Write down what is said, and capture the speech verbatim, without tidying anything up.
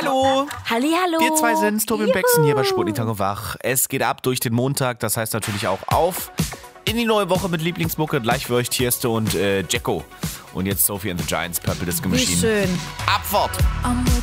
Hallo. Hallihallo. Wir zwei sind's, Tobi und Bexen hier bei Sputnik Tag und Wach. Es geht ab durch den Montag, das heißt natürlich auch auf in die neue Woche mit Lieblingsmucke. Gleich für euch Tiesto und äh, Jacko. Und jetzt Sophie and the Giants, Purple Disco Machine. Wie schön. Abfahrt. I'm with